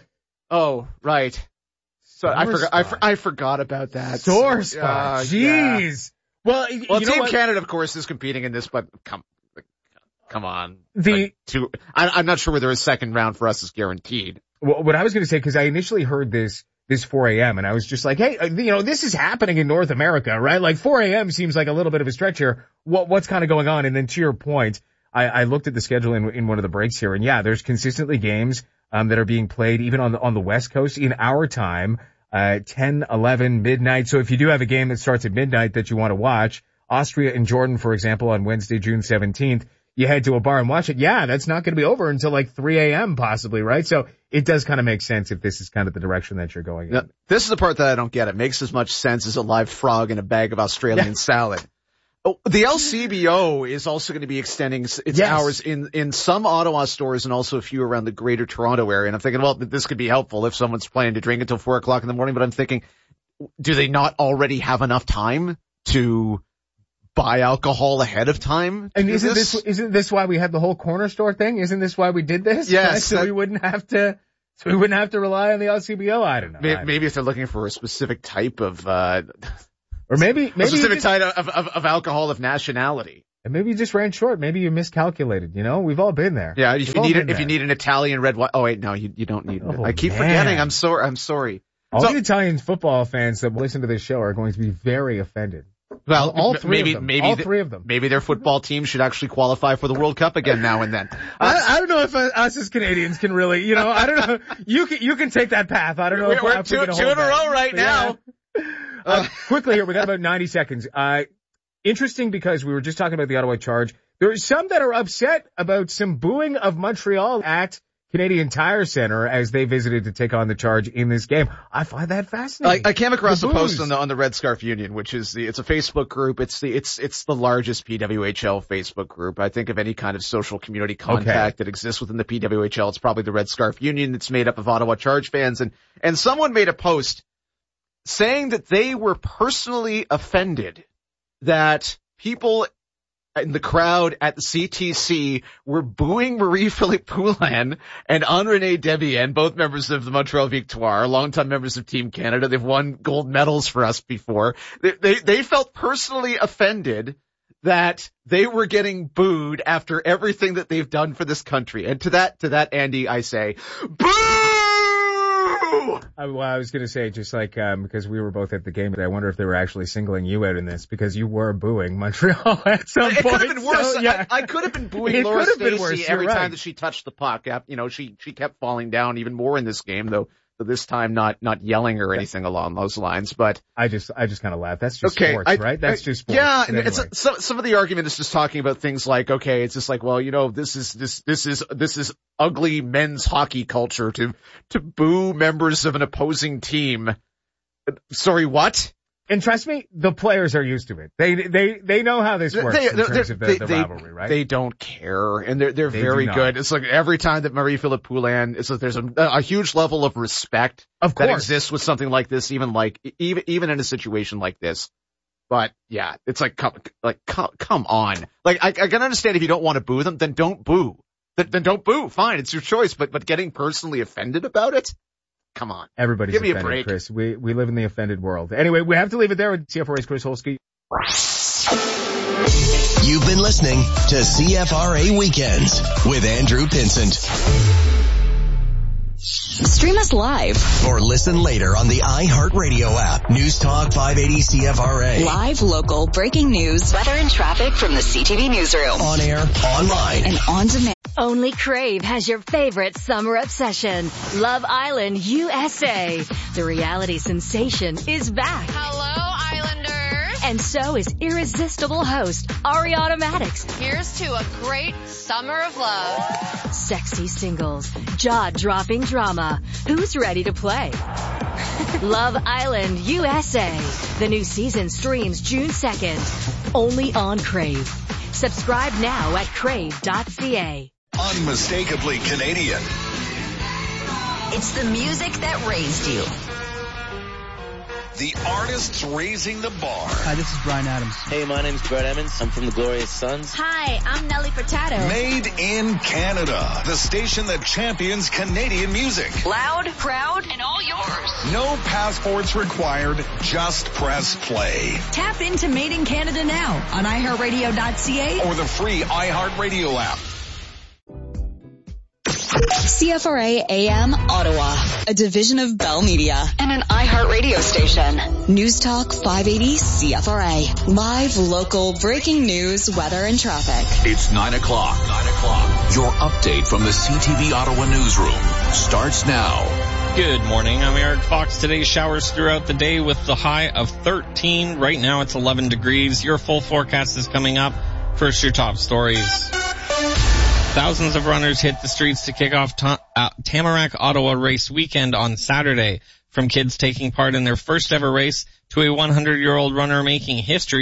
oh, right. So I forgot. I, for, I forgot about that. Store spot. Uh, Jeez. Yeah. Well, well, you Team know what? Canada, of course, is competing in this, but come. Come on. The like two, I, I'm not sure whether a second round for us is guaranteed. Well, what I was going to say, because I initially heard this this four a.m. and I was just like, hey, you know, this is happening in North America, right? Like four a.m. seems like a little bit of a stretch here. What what's kind of going on? And then to your point, I, I looked at the schedule in in one of the breaks here, and yeah, there's consistently games um that are being played even on the on the West Coast in our time, uh ten, eleven, midnight. So if you do have a game that starts at midnight that you want to watch, Austria and Jordan, for example, on Wednesday, June seventeenth. You head to a bar and watch it. Yeah, that's not going to be over until like three a.m. possibly, right? So it does kind of make sense if this is kind of the direction that you're going in. Now, this is the part that I don't get. It makes as much sense as a live frog in a bag of Australian yeah. salad. Oh, the L C B O is also going to be extending its yes. hours in, in some Ottawa stores and also a few around the greater Toronto area. And I'm thinking, well, this could be helpful if someone's planning to drink until four o'clock in the morning. But I'm thinking, do they not already have enough time to buy alcohol ahead of time. And isn't this? this isn't this why we had the whole corner store thing? Isn't this why we did this? Yes. Right? So that, we wouldn't have to. So we wouldn't have to rely on the L C B O. I don't know. Maybe, I don't maybe if they're looking for a specific type of, uh, or maybe maybe a specific just, type of, of of alcohol of nationality. And maybe you just ran short. Maybe you miscalculated. You know, we've all been there. Yeah. If We've you need it, there. if you need an Italian red wine. Oh wait, no, you you don't need. Oh, it. I keep man. forgetting. I'm sorry. I'm sorry. All so, the Italian football fans that listen to this show are going to be very offended. Well, all three maybe of them. maybe all the, three of them. Maybe their football team should actually qualify for the World Cup again now and then. Uh, I, I don't know if uh, us as Canadians can really, you know, I don't know. You can you can take that path. I don't know we're, if we're if two, we two can in hold a that. row right But now. Yeah. Uh, quickly here, we got about ninety seconds. Uh, interesting because we were just talking about the Ottawa Charge. There are some that are upset about some booing of Montreal at Canadian Tire Center as they visited to take on the Charge in this game. I find that fascinating. I, I came across the a post booze. on the on the Red Scarf Union, which is the it's a Facebook group. It's the it's it's the largest P W H L Facebook group. I think of any kind of social community contact Okay. that exists within the P W H L, it's probably the Red Scarf Union. It's made up of Ottawa Charge fans, and and someone made a post saying that they were personally offended that people in the crowd at the C T C were booing Marie-Philippe Poulin and Henri Debian, both members of the Montreal Victoire, longtime members of Team Canada. They've won gold medals for us before. They, they, they felt personally offended that they were getting booed after everything that they've done for this country. And to that, to that, Andy, I say, boo! I, well, I was going to say, just like, um, because we were both at the game, I wonder if they were actually singling you out in this because you were booing Montreal at some it point. could have been worse. So, yeah. I, I could have been booing It Laura could have been Stacey worse, every you're time right. that she touched the puck. You know, she, she kept falling down even more in this game, though, but this time not, not yelling or anything along those lines. But I just, I just kind of laugh. That's just okay, sports, I, right? That's I, just sports. Yeah, But and anyway. it's some some of the argument is just talking about things like, okay, it's just like, well, you know, this is this this is this is ugly men's hockey culture to to boo members of an opposing team. Sorry, what? And trust me, the players are used to it. They they they know how this works They, in terms of the, they, the they, rivalry, right? They don't care, and they're they're They very do not. good. It's like every time that Marie-Philippe Poulin, it's like there's a, a huge level of respect Of that course. exists with something like this, even like even even in a situation like this. But yeah, it's like come like come, come on. Like I, I can understand if you don't want to boo them, then don't boo. Then, then don't boo. Fine, it's your choice. But but getting personally offended about it. Come on. Everybody's Give me a offended, break. Chris. We we live in the offended world. Anyway, we have to leave it there with C F R A's Chris Holsky. You've been listening to C F R A Weekends with Andrew Pinsent. Stream us live. Or listen later on the iHeartRadio app. News Talk five eighty C F R A. Live, local, breaking news, weather and traffic from the C T V newsroom. On air, online. And on demand. Only Crave has your favorite summer obsession. Love Island U S A. The reality sensation is back. Hello, Islanders. And so is irresistible host Ariana Maddox. Here's to a great summer of love. Sexy singles, jaw-dropping drama. Who's ready to play? Love Island U S A. The new season streams June second. Only on Crave. Subscribe now at crave dot c a. Unmistakably Canadian. It's the music that raised you. The artists raising the bar. Hi, this is Brian Adams. Hey, my name's Brett Emmons. I'm from the Glorious Sons. Hi, I'm Nelly Furtado. Made in Canada. The station that champions Canadian music. Loud, proud, and all yours. No passports required. Just press play. Tap into Made in Canada now on i heart radio dot c a Or the free iHeartRadio app. C F R A A M Ottawa, a division of Bell Media and an iHeart radio station. News Talk five eighty C F R A. Live, local, breaking news, weather, and traffic. It's nine o'clock. Nine o'clock. Your update from the C T V Ottawa newsroom starts now. Good morning. I'm Eric Fox. Today's showers throughout the day with the high of thirteen. Right now it's eleven degrees. Your full forecast is coming up. First, your top stories. Thousands of runners hit the streets to kick off ta- uh, Tamarack Ottawa race weekend on Saturday. From kids taking part in their first ever race to a hundred-year-old runner making history,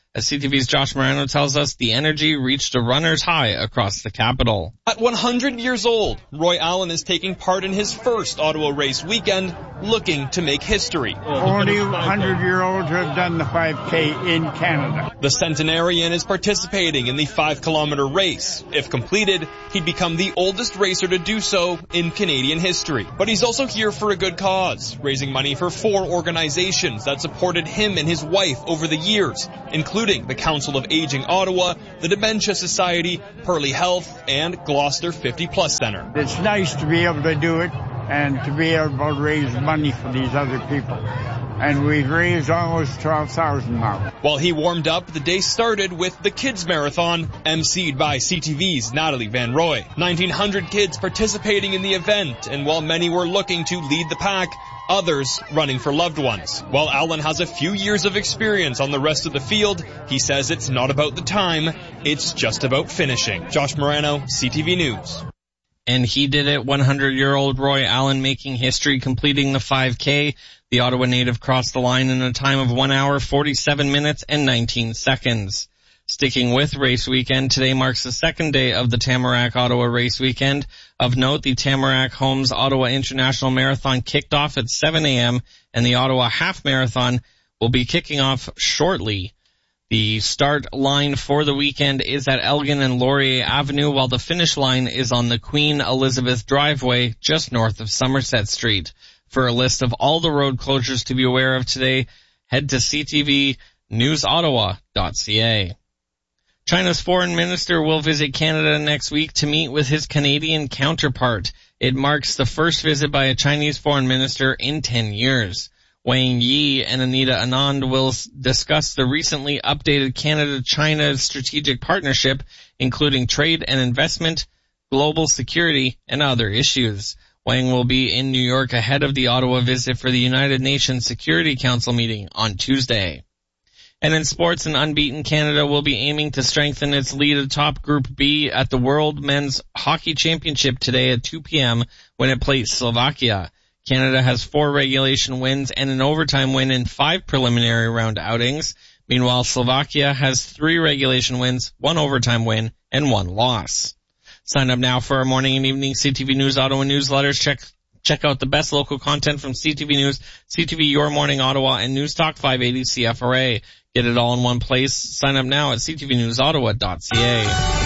As C T V's Josh Moreno tells us, the energy reached a runner's high across the capital. At one hundred years old, Roy Allen is taking part in his first Ottawa race weekend, looking to make history. Only hundred-year-olds have done the five K in Canada. The centenarian is participating in the five-kilometer race. If completed, he'd become the oldest racer to do so in Canadian history. But he's also here for a good cause, raising money for four organizations that supported him and his wife over the years, including including the Council of Aging Ottawa, the Dementia Society, Pearly Health, and Gloucester fifty plus Center. It's nice to be able to do it and to be able to raise money for these other people. And we've raised almost twelve thousand now. While he warmed up, the day started with the Kids Marathon, emceed by C T V's Natalie Van Roy. nineteen hundred kids participating in the event, and while many were looking to lead the pack, others running for loved ones. While Allen has a few years of experience on the rest of the field, he says it's not about the time, it's just about finishing. Josh Moreno, C T V News. And he did it, one hundred-year-old Roy Allen making history, completing the five K. The Ottawa native crossed the line in a time of one hour, forty-seven minutes, and nineteen seconds. Sticking with race weekend, today marks the second day of the Tamarack Ottawa race weekend. Of note, the Tamarack Homes Ottawa International Marathon kicked off at seven a.m., and the Ottawa Half Marathon will be kicking off shortly. The start line for the weekend is at Elgin and Laurier Avenue, while the finish line is on the Queen Elizabeth Driveway, just north of Somerset Street. For a list of all the road closures to be aware of today, head to c t v news ottawa dot c a. China's foreign minister will visit Canada next week to meet with his Canadian counterpart. It marks the first visit by a Chinese foreign minister in ten years. Wang Yi and Anita Anand will discuss the recently updated Canada-China strategic partnership, including trade and investment, global security, and other issues. Wang will be in New York ahead of the Ottawa visit for the United Nations Security Council meeting on Tuesday. And in sports, an unbeaten Canada will be aiming to strengthen its lead atop Group B at the World Men's Hockey Championship today at two p.m. when it plays Slovakia. Canada has four regulation wins and an overtime win in five preliminary round outings. Meanwhile, Slovakia has three regulation wins, one overtime win, and one loss. Sign up now for our morning and evening C T V News Ottawa newsletters. Check check out the best local content from C T V News, C T V Your Morning Ottawa, and News Talk five eighty C F R A. Get it all in one place. Sign up now at c t v news ottawa dot c a.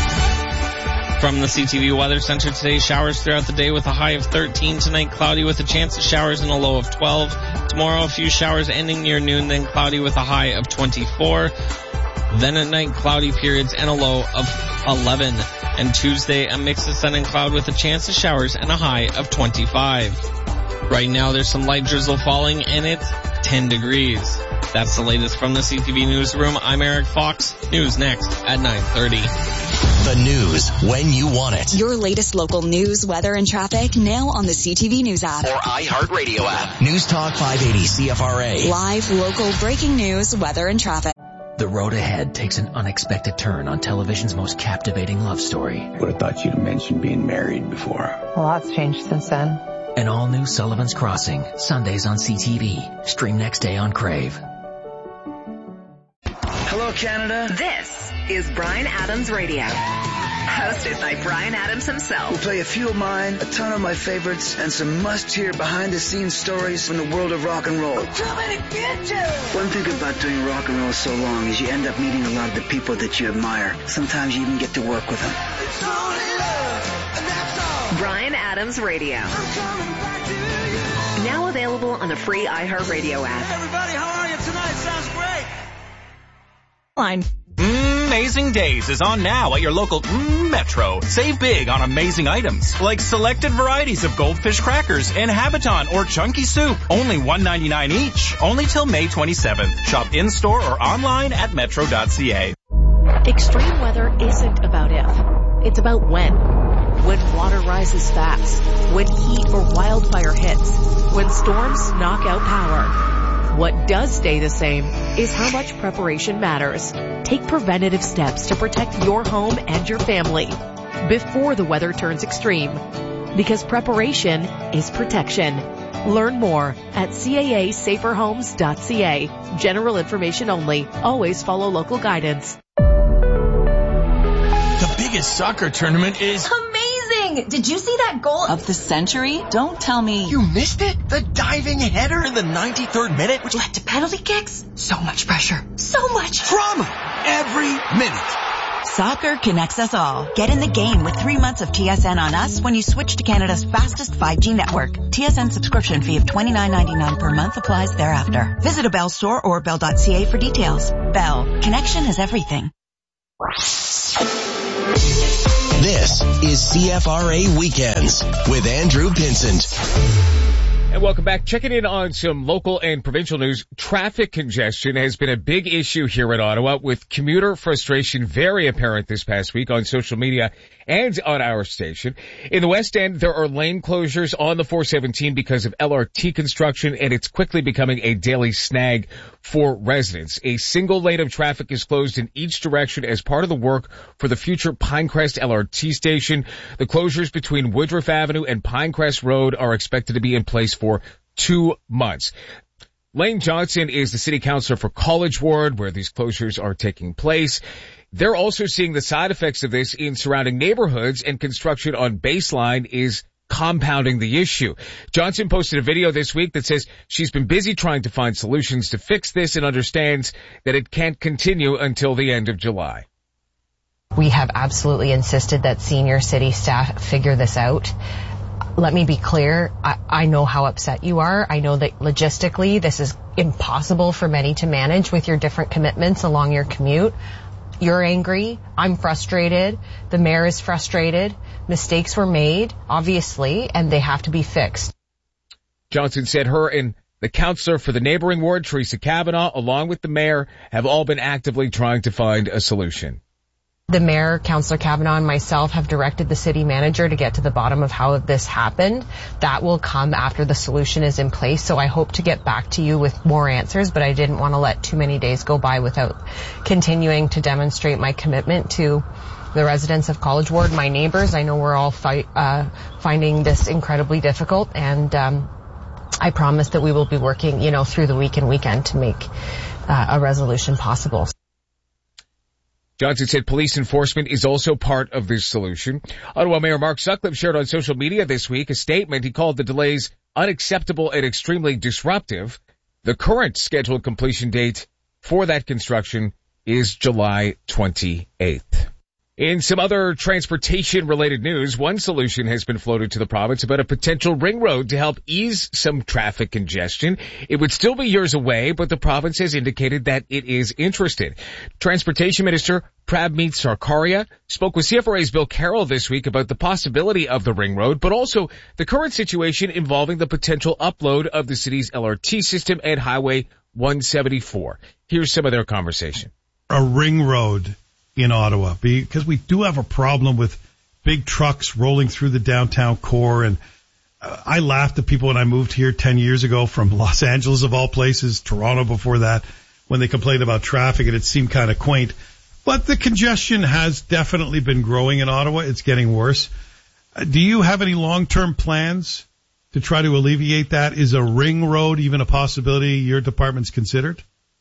From the C T V Weather Center today, showers throughout the day with a high of thirteen. Tonight, cloudy with a chance of showers and a low of twelve. Tomorrow, a few showers ending near noon, then cloudy with a high of twenty-four. Then at night, cloudy periods and a low of eleven. And Tuesday, a mix of sun and cloud with a chance of showers and a high of twenty-five. Right now, there's some light drizzle falling, and it's ten degrees. That's the latest from the C T V Newsroom. I'm Eric Fox. News next at nine thirty. The news when you want it. Your latest local news, weather, and traffic now on the C T V News app. Or iHeartRadio app. News Talk five eighty C F R A. Live, local, breaking news, weather, and traffic. The road ahead takes an unexpected turn on television's most captivating love story. Would have thought you'd have mentioned being married before. A lot's changed since then. An all-new Sullivan's Crossing, Sundays on C T V. Stream next day on Crave. Hello, Canada. This is Bryan Adams Radio. Hosted by Bryan Adams himself. We'll play a few of mine, a ton of my favorites, and some must-hear behind-the-scenes stories from the world of rock and roll. One thing about doing rock and roll so long is you end up meeting a lot of the people that you admire. Sometimes you even get to work with them. Bryan Adams Radio. Now available on the free iHeartRadio app. Everybody, how are you tonight? Sounds great. Line. Amazing Days is on now at your local Metro. Save big on amazing items like selected varieties of Goldfish crackers and Habiton or Chunky soup. Only one ninety-nine each. Only till May twenty-seventh. Shop in-store or online at metro dot c a. Extreme weather isn't about if. It's about when. When water rises fast. When heat or wildfire hits. When storms knock out power. What does stay the same is how much preparation matters. Take preventative steps to protect your home and your family before the weather turns extreme. Because preparation is protection. Learn more at C A A safer homes dot C A. General information only. Always follow local guidance. The biggest soccer tournament is amazing! Did you see that goal of the century? Don't tell me. You missed it? The diving header in the ninety-third minute, which led to penalty kicks? So much pressure. So much drama every minute. Soccer connects us all. Get in the game with three months of T S N on us when you switch to Canada's fastest five G network. T S N subscription fee of twenty-nine ninety-nine per month applies thereafter. Visit a Bell store or bell dot C A for details. Bell. Connection is everything. This is C F R A Weekends with Andrew Pinsent. And welcome back. Checking in on some local and provincial news. Traffic congestion has been a big issue here in Ottawa, with commuter frustration very apparent this past week on social media and on our station. In the West End, there are lane closures on the four seventeen because of L R T construction, and it's quickly becoming a daily snag for residents. A single lane of traffic is closed in each direction as part of the work for the future Pinecrest L R T station. The closures between Woodruff Avenue and Pinecrest Road are expected to be in place for two months. Lane Johnson is the city councillor for College Ward, where these closures are taking place. They're also seeing the side effects of this in surrounding neighborhoods, and construction on Baseline is compounding the issue. Johnson posted a video this week that says she's been busy trying to find solutions to fix this and understands that it can't continue until the end of July. We have absolutely insisted that senior city staff figure this out. Let me be clear, I, I know how upset you are. I know that logistically this is impossible for many to manage with your different commitments along your commute. You're angry. I'm frustrated. The mayor is frustrated. Mistakes were made, obviously, and they have to be fixed. Johnson said her and the councillor for the neighboring ward, Teresa Kavanaugh, along with the mayor, have all been actively trying to find a solution. The mayor, Councillor Kavanaugh, and myself have directed the city manager to get to the bottom of how this happened. That will come after the solution is in place, so I hope to get back to you with more answers, but I didn't want to let too many days go by without continuing to demonstrate my commitment to the residents of College Ward, my neighbors. I know we're all fight, uh, finding this incredibly difficult, and um, I promise that we will be working, you know, through the week and weekend to make uh, a resolution possible. Johnson said police enforcement is also part of this solution. Ottawa Mayor Mark Sutcliffe shared on social media this week a statement. He called the delays unacceptable and extremely disruptive. The current scheduled completion date for that construction is July twenty-eighth. In some other transportation-related news, one solution has been floated to the province about a potential ring road to help ease some traffic congestion. It would still be years away, but the province has indicated that it is interested. Transportation Minister Prabmeet Sarkaria spoke with C F R A's Bill Carroll this week about the possibility of the ring road, but also the current situation involving the potential upload of the city's L R T system at Highway one seventy-four. Here's some of their conversation. A ring road in Ottawa, because we do have a problem with big trucks rolling through the downtown core. And uh, I laughed at people when I moved here ten years ago from Los Angeles, of all places, Toronto before that, when they complained about traffic, and it seemed kind of quaint. But the congestion has definitely been growing in Ottawa. It's getting worse. Uh, do you have any long-term plans to try to alleviate that? Is a ring road even a possibility your department's considered?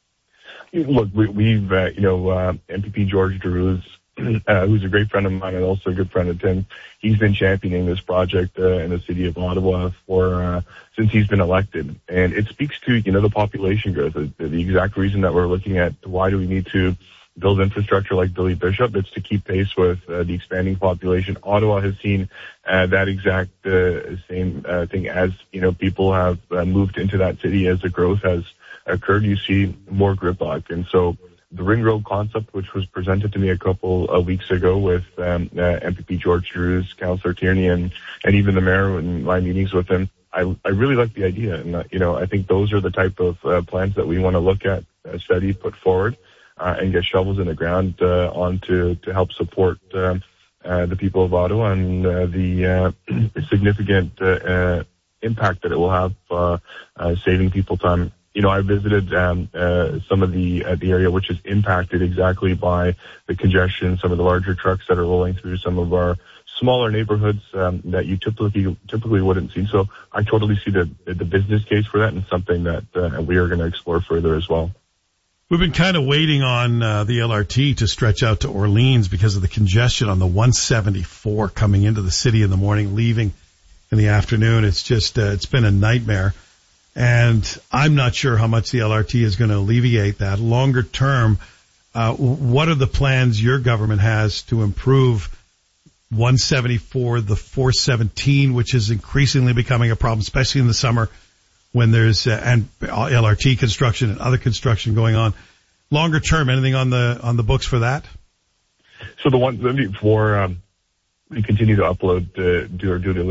Look, we, we've, uh, you know, uh, M P P George Darouze, uh, who's a great friend of mine and also a good friend of Tim, he's been championing this project uh, in the city of Ottawa for uh, since he's been elected. And it speaks to, you know, the population growth, the, the exact reason that we're looking at why do we need to build infrastructure like Billy Bishop. It's to keep pace with uh, the expanding population. Ottawa has seen uh, that exact uh, same uh, thing as, you know, people have uh, moved into that city as the growth has occurred. You see more gridlock. And so the ring road concept, which was presented to me a couple of weeks ago with um, uh, M P P George Darouze, Councillor Tierney, and, and even the mayor in my meetings with him, I, I really like the idea. And, uh, you know, I think those are the type of uh, plans that we want to look at, uh, study, put forward, uh, and get shovels in the ground uh, on to, to help support uh, uh, the people of Ottawa and uh, the uh, significant uh, uh, impact that it will have uh, uh, saving people time. You know, I visited um, uh, some of the uh, the area which is impacted exactly by the congestion, some of the larger trucks that are rolling through, some of our smaller neighborhoods um, that you typically typically wouldn't see. So I totally see the the business case for that, and something that uh, we are going to explore further as well. We've been kind of waiting on uh, the L R T to stretch out to Orleans because of the congestion on the one seventy-four coming into the city in the morning, leaving in the afternoon. It's just uh, it's been a nightmare, and I'm not sure how much the L R T is going to alleviate that. Longer term, uh, what are the plans your government has to improve one seventy-four, the four seventeen, which is increasingly becoming a problem, especially in the summer when there's uh, and L R T construction and other construction going on. Longer term, anything on the on the books for that? So the one for um, we continue to upload uh, do our due diligence